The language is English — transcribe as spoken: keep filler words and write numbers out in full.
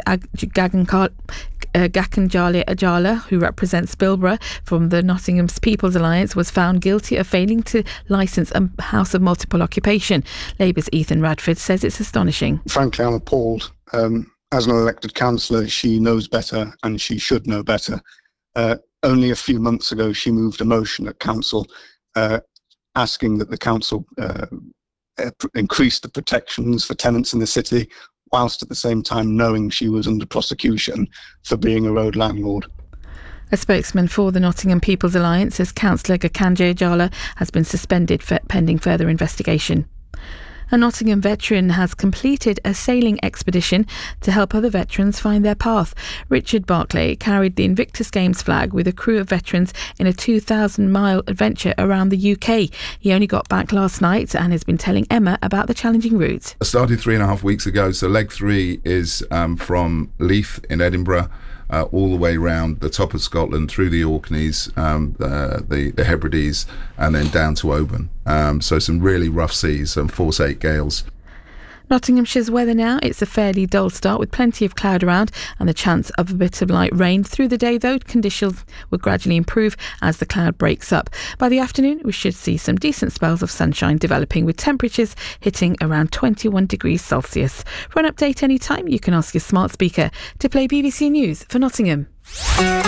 Ag- Gagan Car- uh, Gakanjali Ajala, who represents Bilborough from the Nottingham People's Alliance, was found guilty of failing to licence a house of multiple occupation. Labour's Ethan Radford says it's astonishing. Frankly, I'm appalled. Um, as an elected councillor, she knows better and she should know better. Uh, only a few months ago, she moved a motion at council uh, asking that the council uh, increase the protections for tenants in the city, whilst at the same time knowing she was under prosecution for being a road landlord. A spokesman for the Nottingham People's Alliance says Councillor Gakanje Ajala has been suspended for pending further investigation. A Nottingham veteran has completed a sailing expedition to help other veterans find their path. Richard Barclay carried the Invictus Games flag with a crew of veterans in a two thousand mile adventure around the U K. He only got back last night and has been telling Emma about the challenging route. I started three and a half weeks ago, so leg three is um, from Leith in Edinburgh, Uh, all the way round the top of Scotland, through the Orkneys, um, uh, the, the Hebrides, and then down to Oban. Um, so some really rough seas, some force eight gales. Nottinghamshire's weather now. It's a fairly dull start with plenty of cloud around and the chance of a bit of light rain. Through the day, though, conditions will gradually improve as the cloud breaks up. By the afternoon, we should see some decent spells of sunshine developing, with temperatures hitting around twenty-one degrees Celsius. For an update anytime, you can ask your smart speaker to play B B C News for Nottingham.